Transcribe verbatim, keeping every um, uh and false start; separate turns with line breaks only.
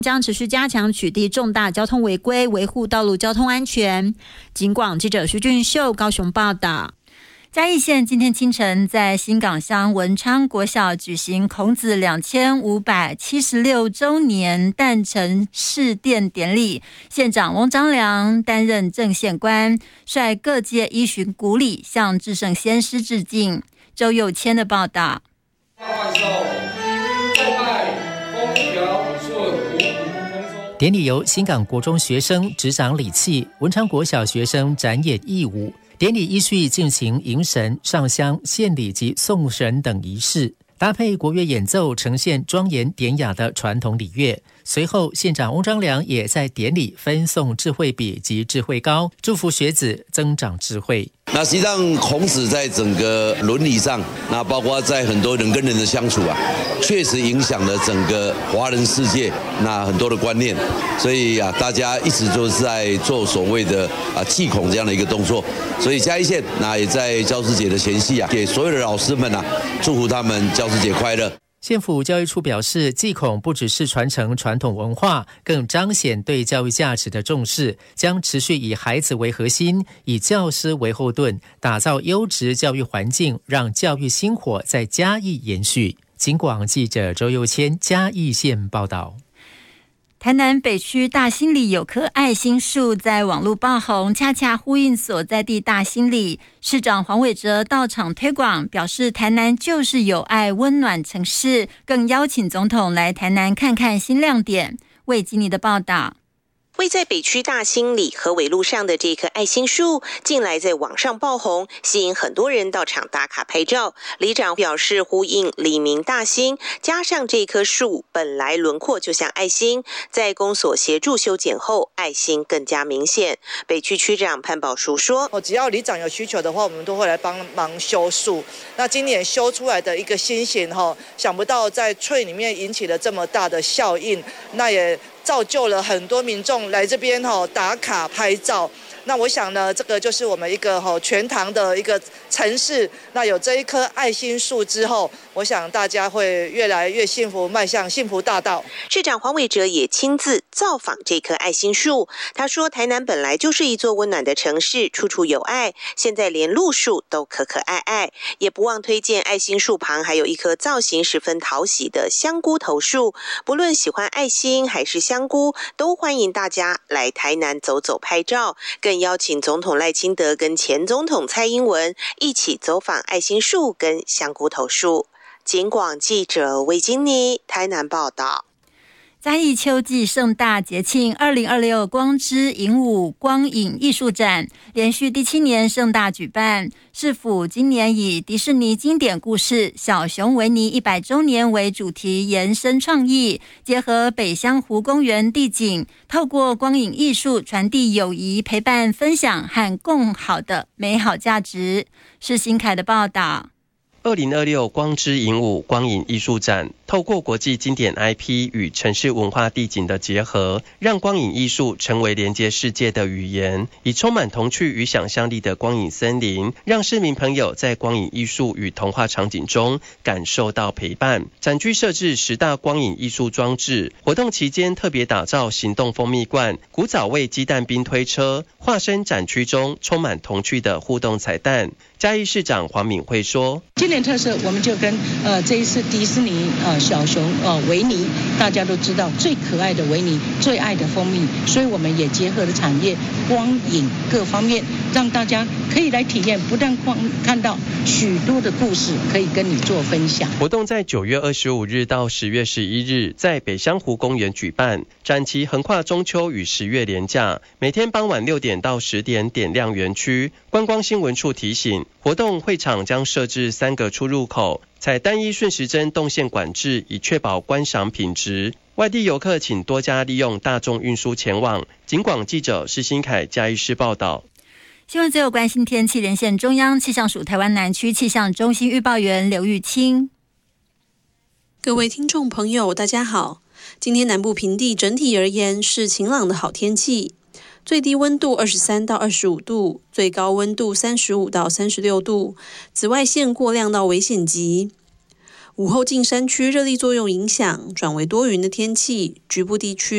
将持续加强取缔重大交通违规，维护道路交通安全。警广记者徐俊秀高雄报道。
嘉义县今天清晨在新港乡文昌国小举行孔子两千五百七十六周年诞辰式奠典礼，县长翁章良担任正县官，率各界依循古礼向至圣先师致敬。周佑谦的报道。
典礼由新港国中学生执掌礼器，文昌国小学生展演义舞。典礼依序进行迎神、上香、献礼及送神等仪式，搭配国乐演奏，呈现庄严典雅的传统礼乐。随后，县长翁章良也在典礼分送智慧笔及智慧膏，祝福学子增长智慧。
那实际上，孔子在整个伦理上，那包括在很多人跟人的相处啊，确实影响了整个华人世界那很多的观念。所以啊，大家一直都是在做所谓的啊祭孔这样的一个动作。所以嘉义县那也在教师节的前夕啊，给所有的老师们啊，祝福他们教师节快乐。
县府教育处表示，祭孔不只是传承传统文化，更彰显对教育价值的重视，将持续以孩子为核心，以教师为后盾，打造优质教育环境，让教育薪火在嘉义延续。警广记者周佑谦嘉义县报道。
台南北区大兴里有棵爱心树在网络爆红，恰恰呼应所在地大兴里。市长黄伟哲到场推广，表示台南就是有爱温暖城市，更邀请总统来台南看看新亮点。魏吉尼的报道。
位在北区大兴里和尾路上的这棵爱心树，近来在网上爆红，吸引很多人到场打卡拍照。里长表示，呼应里民大兴，加上这棵树本来轮廓就像爱心，在公所协助修剪后，爱心更加明显。北区区长潘宝淑说：“
只要里长有需求的话，我们都会来帮忙修树。那今年修出来的一个新型哈，想不到在翠里面引起了这么大的效应，那也造就了很多民众来这边打卡拍照。那我想呢，这个就是我们一个全堂的一个城市。那有这一棵爱心树之后，我想大家会越来越幸福，迈向幸福大道。”
市长黄伟哲也亲自造访这棵爱心树。他说，台南本来就是一座温暖的城市，处处有爱，现在连路树都可可爱爱。也不忘推荐爱心树旁还有一棵造型十分讨喜的香菇头树，不论喜欢爱心还是香菇，都欢迎大家来台南走走拍照。更邀请总统赖清德跟前总统蔡英文一起走访爱心树跟香菇头树。警广记者魏金妮台南报道。
嘉义秋季盛大节庆二零二六光之影舞光影艺术展连续第七年盛大举办，市府今年以迪士尼经典故事小熊维尼一百周年为主题延伸创意，结合北香湖公园地景，透过光影艺术传递友谊、陪伴、分享和共好的美好价值。是新凯的报道。
二零二六光之影舞光影艺术展，透过国际经典 I P 与城市文化地景的结合，让光影艺术成为连接世界的语言。以充满童趣与想象力的光影森林，让市民朋友在光影艺术与童话场景中感受到陪伴。展区设置十大光影艺术装置，活动期间特别打造行动蜂蜜罐、古早味鸡蛋冰推车，化身展区中充满童趣的互动彩蛋。嘉义市长黄敏惠说：“
今年特色，我们就跟呃这一次迪士尼呃小熊呃维尼，大家都知道最可爱的维尼，最爱的蜂蜜，所以我们也结合了产业、光影各方面，让大家可以来体验，不但光看到许多的故事，可以跟你做分享。”
活动在九月二十五日到十月十一日，在北香湖公园举办，展期横跨中秋与十月连假，每天傍晚六点到十点点亮园区。观光新闻处提醒，活动会场将设置三个出入口，采单一顺时针动线管制，以确保观赏品质。外地游客请多加利用大众运输前往。警广记者施新凯嘉义市报道。
新闻最后关心天气，连线中央气象署台湾南区气象中心预报员刘玉清。
各位听众朋友大家好，今天南部平地整体而言是晴朗的好天气，最低温度二十三到二十五度，最高温度三十五到三十六度，紫外线过量到危险级。午后近山区热力作用影响，转为多云的天气，局部地区